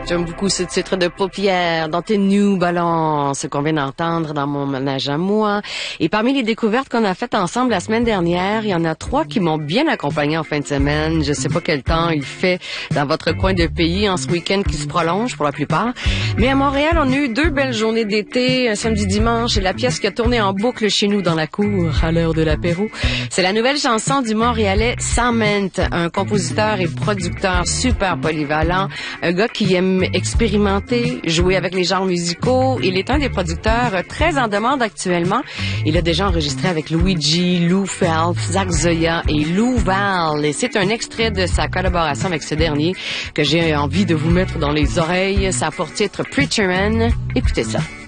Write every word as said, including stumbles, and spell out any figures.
J'aime beaucoup ce titre de Paupières dans tes New Balance qu'on vient d'entendre dans mon ménage à moi. Et parmi les découvertes qu'on a faites ensemble la semaine dernière, il y en a trois qui m'ont bien accompagné en fin de semaine. Je sais pas quel temps il fait dans votre coin de pays en ce week-end qui se prolonge pour la plupart. Mais à Montréal, on a eu deux belles journées d'été, un samedi dimanche, et la pièce qui a tourné en boucle chez nous dans la cour à l'heure de l'apéro. C'est la nouvelle chanson du Montréalais Sament, un compositeur et producteur super polyvalent, un gars qui aime expérimenter, jouer avec les genres musicaux. Il est un des producteurs très en demande actuellement. Il a déjà enregistré avec Luigi, Lou Phelps, Zach Zoya et Lou Val. Et c'est un extrait de sa collaboration avec ce dernier que j'ai envie de vous mettre dans les oreilles. Ça a pour titre Preacher Man. Écoutez ça.